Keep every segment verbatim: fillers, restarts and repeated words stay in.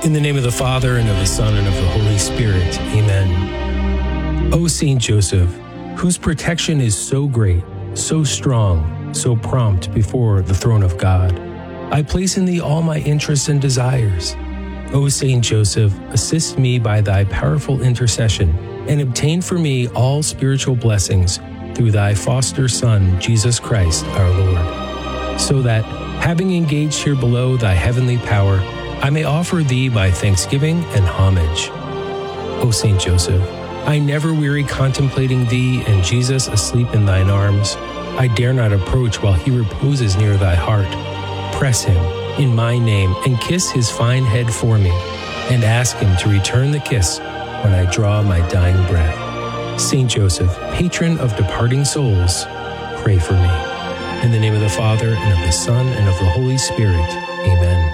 In the name of the Father, and of the Son, and of the Holy Spirit. Amen. O Saint Joseph, whose protection is so great, so strong, so prompt before the throne of God, I place in thee all my interests and desires. O Saint Joseph, assist me by thy powerful intercession, and obtain for me all spiritual blessings through thy foster Son, Jesus Christ, our Lord, so that, having engaged here below thy heavenly power, I may offer thee my thanksgiving and homage. O Saint Joseph, I never weary contemplating thee and Jesus asleep in thine arms. I dare not approach while he reposes near thy heart. Press him in my name and kiss his fine head for me, and ask him to return the kiss when I draw my dying breath. Saint Joseph, patron of departing souls, pray for me. In the name of the Father, and of the Son, and of the Holy Spirit. Amen.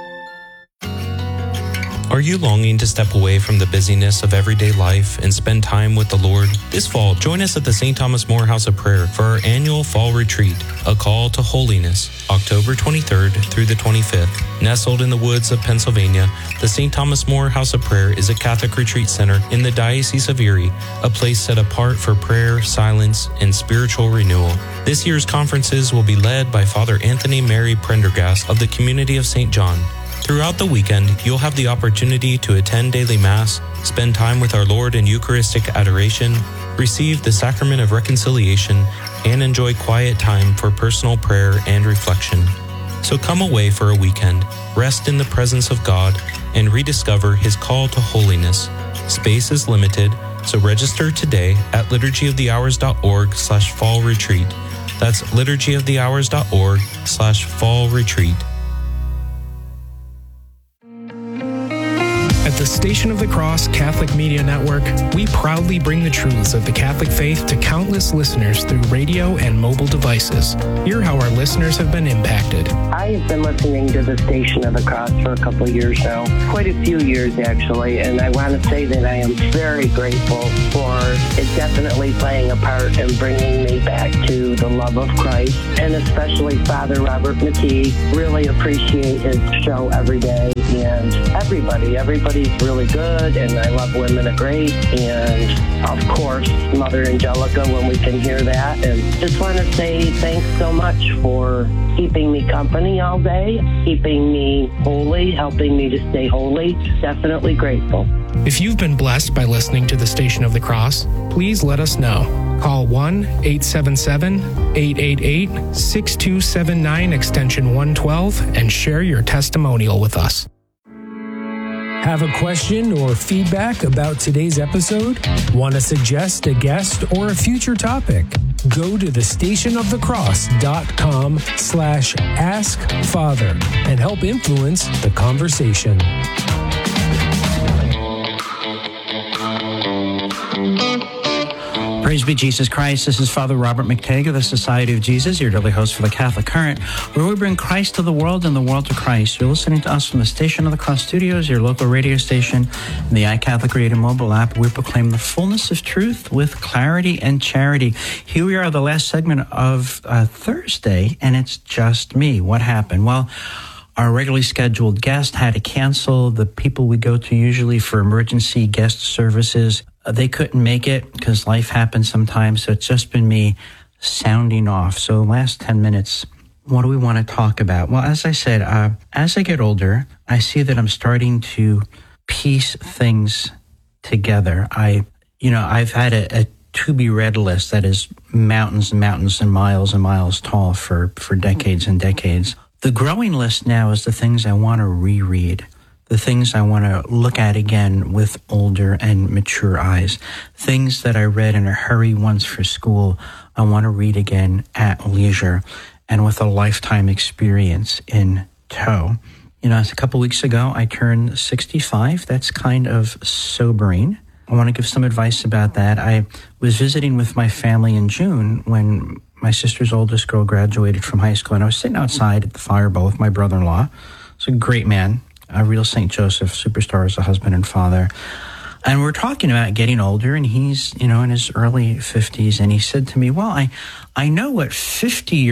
Are you longing to step away from the busyness of everyday life and spend time with the Lord? This fall, join us at the Saint Thomas More House of Prayer for our annual Fall Retreat, A Call to Holiness, October twenty-third through the twenty-fifth. Nestled in the woods of Pennsylvania, the Saint Thomas More House of Prayer is a Catholic retreat center in the Diocese of Erie, a place set apart for prayer, silence, and spiritual renewal. This year's conferences will be led by Father Anthony Mary Prendergast of the Community of Saint John. Throughout the weekend, you'll have the opportunity to attend daily Mass, spend time with our Lord in Eucharistic adoration, receive the Sacrament of Reconciliation, and enjoy quiet time for personal prayer and reflection. So come away for a weekend, rest in the presence of God, and rediscover His call to holiness. Space is limited, so register today at liturgy of the hours dot org slash fall retreat. That's liturgy of the hours dot org slash fall retreat. At the Station of the Cross Catholic Media Network, we proudly bring the truths of the Catholic faith to countless listeners through radio and mobile devices. Hear how our listeners have been impacted. I have been listening to the Station of the Cross for a couple of years now, quite a few years actually, and I want to say that I am very grateful for it definitely playing a part in bringing me back to the love of Christ, and especially Father Robert McKee. Really appreciate his show every day, and everybody, everybody He's really good, and I love Women of Grace, and of course, Mother Angelica when we can hear that. And just want to say thanks so much for keeping me company all day, keeping me holy, helping me to stay holy. Definitely grateful. If you've been blessed by listening to the Station of the Cross, please let us know. Call one eight seven seven, eight eight eight, six two seven nine extension one twelve and share your testimonial with us. Have a question or feedback about today's episode? Want to suggest a guest or a future topic? Go to the station of the cross dot com slash ask father and help influence the conversation. Praise be Jesus Christ. This is Father Robert McTague of the Society of Jesus, your daily host for the Catholic Current, where we bring Christ to the world and the world to Christ. You're listening to us from the Station of the Cross Studios, your local radio station, and the iCatholic Radio mobile app. We proclaim the fullness of truth with clarity and charity. Here we are, the last segment of uh, Thursday, and it's just me. What happened? Well, our regularly scheduled guest had to cancel. The people we go to usually for emergency guest services, they couldn't make it because life happens sometimes. So it's just been me sounding off. So last ten minutes, what do we want to talk about? Well, as I said, uh, as I get older, I see that I'm starting to piece things together. I, you know, I've had a, a to-be-read list that is mountains and mountains and miles and miles tall for, for decades and decades. The growing list now is the things I want to reread, the things I want to look at again with older and mature eyes, things that I read in a hurry once for school, I want to read again at leisure and with a lifetime experience in tow. You know, a couple weeks ago, I turned sixty-five. That's kind of sobering. I want to give some advice about that. I was visiting with my family in June when my sister's oldest girl graduated from high school, and I was sitting outside at the Fireball with my brother-in-law. He's a great man, a real Saint Joseph superstar as a husband and father. And we're talking about getting older, and he's, you know, in his early fifties, and he said to me, well, I, I know what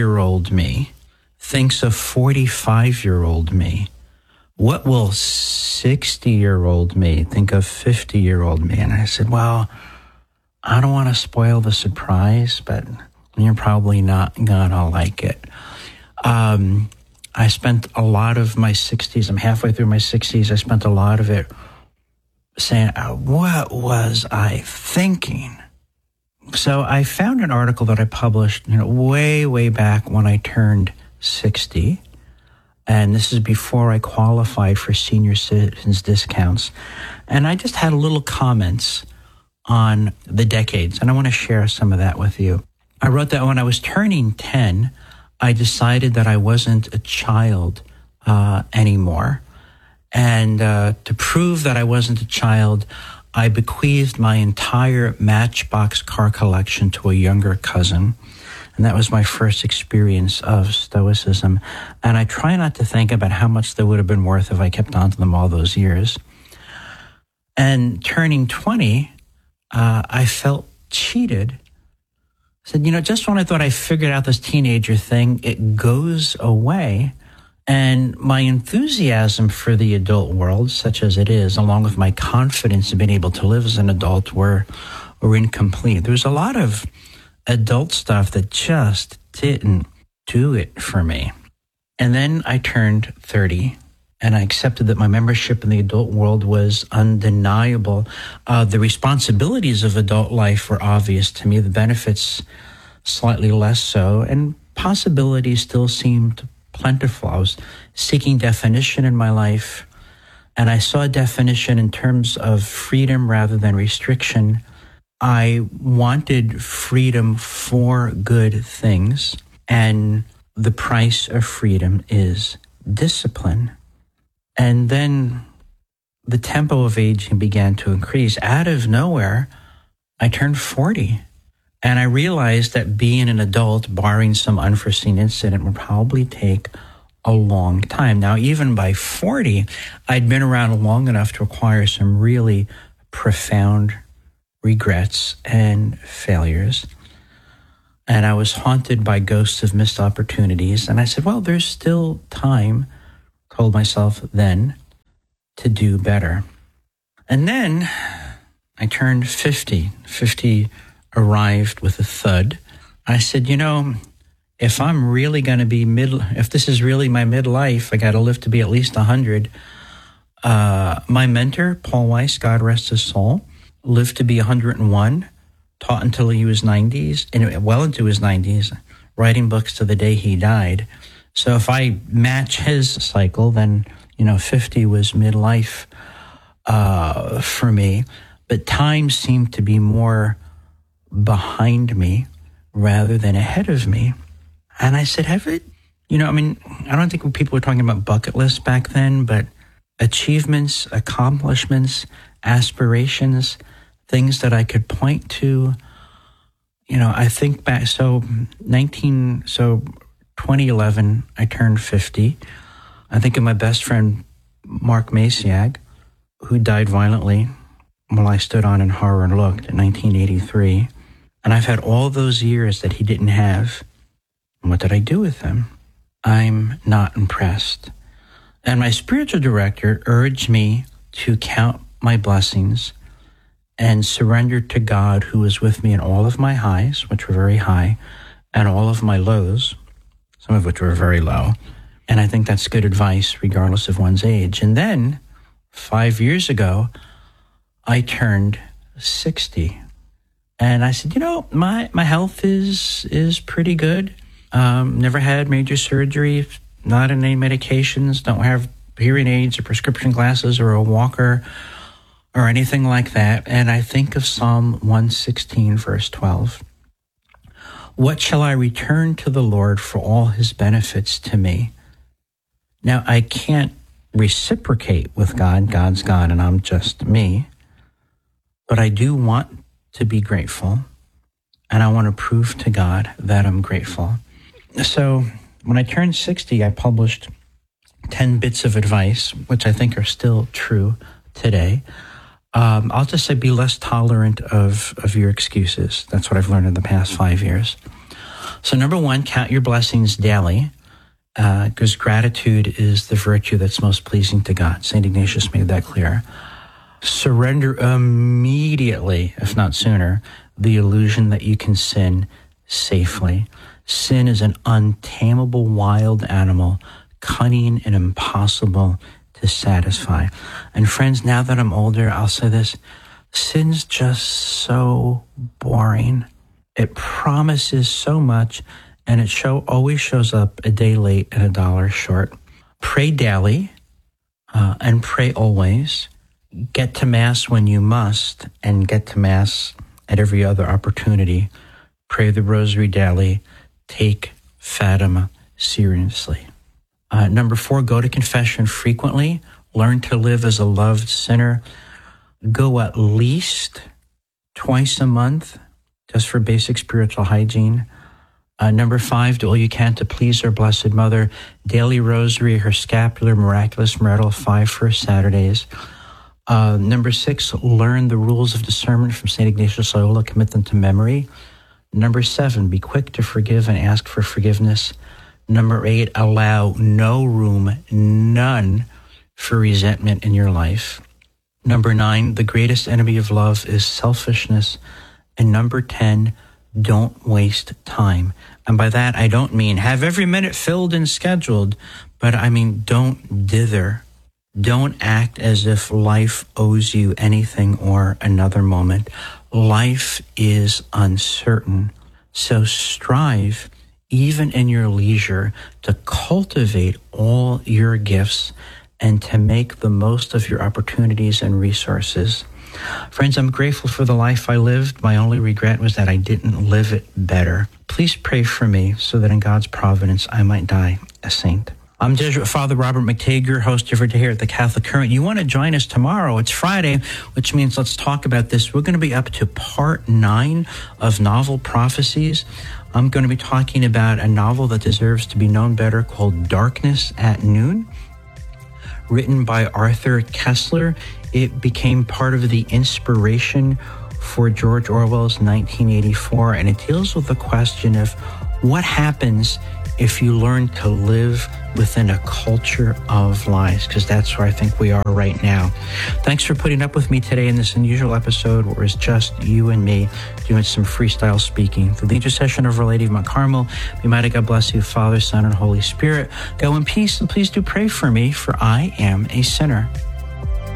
fifty-year-old me thinks of forty-five-year-old me. What will sixty-year-old me think of fifty-year-old me? And I said, well, I don't want to spoil the surprise, but you're probably not going to like it. Um, I spent a lot of my sixties, I'm halfway through my sixties, I spent a lot of it saying, what was I thinking? So I found an article that I published, you know, way, way back when I turned sixty. And this is before I qualified for senior citizens discounts. And I just had a little comments on the decades, and I want to share some of that with you. I wrote that when I was turning ten, I decided that I wasn't a child uh, anymore. And uh, to prove that I wasn't a child, I bequeathed my entire Matchbox car collection to a younger cousin. And that was my first experience of Stoicism. And I try not to think about how much they would have been worth if I kept on to them all those years. And turning twenty, uh, I felt cheated. I said, you know, just when I thought I figured out this teenager thing, it goes away. And my enthusiasm for the adult world, such as it is, along with my confidence in being able to live as an adult, were, were incomplete. There was a lot of adult stuff that just didn't do it for me. And then I turned thirty, and I accepted that my membership in the adult world was undeniable. Uh, the responsibilities of adult life were obvious to me, the benefits slightly less so, and possibilities still seemed plentiful. I was seeking definition in my life, and I saw definition in terms of freedom rather than restriction. I wanted freedom for good things, and the price of freedom is discipline. And then the tempo of aging began to increase. Out of nowhere, I turned forty, and I realized that being an adult, barring some unforeseen incident, would probably take a long time. Now, even by forty, I'd been around long enough to acquire some really profound regrets and failures. And I was haunted by ghosts of missed opportunities. And I said, well, there's still time, told myself then, to do better. And then I turned fifty. fifty arrived with a thud. I said, you know, if I'm really going to be mid, if this is really my midlife, I got to live to be at least one hundred. Uh, my mentor, Paul Weiss, God rest his soul, lived to be one hundred one, taught until he was nineties, and well into his nineties, writing books to the day he died. So if I match his cycle, then, you know, fifty was midlife uh, for me. But time seemed to be more behind me rather than ahead of me. And I said, have it, you know, I mean, I don't think people were talking about bucket lists back then, but achievements, accomplishments, aspirations, things that I could point to. You know, I think back, so nineteen, so twenty eleven, I turned fifty. I think of my best friend, Mark Masiag, who died violently while I stood on in horror and looked in nineteen eighty-three. And I've had all those years that he didn't have. And what did I do with them? I'm not impressed. And my spiritual director urged me to count my blessings and surrender to God, who was with me in all of my highs, which were very high, and all of my lows, some of which were very low. And I think that's good advice, regardless of one's age. And then, five years ago, I turned sixty. And I said, you know, my, my health is is pretty good. Um, never had major surgery, not on any medications, don't have hearing aids or prescription glasses or a walker or anything like that. And I think of Psalm one sixteen, verse twelve. What shall I return to the Lord for all his benefits to me? Now, I can't reciprocate with God. God's God and I'm just me. But I do want to be grateful. And I want to prove to God that I'm grateful. So when I turned sixty, I published ten bits of advice, which I think are still true today. Um, I'll just say be less tolerant of, of your excuses. That's what I've learned in the past five years. So number one, count your blessings daily. because uh, gratitude is the virtue that's most pleasing to God. Saint Ignatius made that clear. Surrender immediately, if not sooner, the illusion that you can sin safely. Sin is an untamable wild animal, cunning and impossible to satisfy. And friends, now that I'm older, I'll say this, sin's just so boring. It promises so much, and it show always shows up a day late and a dollar short. Pray daily, uh, and pray always. Get to Mass when you must, and get to Mass at every other opportunity. Pray the Rosary daily. Take Fatima seriously. Uh, number four, go to confession frequently. Learn to live as a loved sinner. Go at least twice a month, just for basic spiritual hygiene. Uh, number five, do all you can to please our Blessed Mother. Daily Rosary, her scapular, miraculous myrtle, five first Saturdays. Uh, number six, learn the rules of discernment from Saint Ignatius Loyola, commit them to memory. Number seven, be quick to forgive and ask for forgiveness. Number eight, allow no room, none, for resentment in your life. Number nine, the greatest enemy of love is selfishness. And number ten, don't waste time. And by that, I don't mean have every minute filled and scheduled, but I mean don't dither. Don't act as if life owes you anything or another moment. Life is uncertain. So strive, even in your leisure, to cultivate all your gifts and to make the most of your opportunities and resources. Friends, I'm grateful for the life I lived. My only regret was that I didn't live it better. Please pray for me so that in God's providence I might die a saint. I'm Jesuit Father Robert McTague, host every day here at the Catholic Current. You want to join us tomorrow? It's Friday, which means let's talk about this. We're going to be up to part nine of Novel Prophecies. I'm going to be talking about a novel that deserves to be known better called Darkness at Noon, written by Arthur Koestler. It became part of the inspiration for George Orwell's nineteen eighty-four, and it deals with the question of what happens if you learn to live within a culture of lies, because that's where I think we are right now. Thanks for putting up with me today in this unusual episode where it's just you and me doing some freestyle speaking. Through the intercession of Our Lady of Mount Carmel, may mighty God bless you, Father, Son, and Holy Spirit. Go in peace, and please do pray for me, for I am a sinner.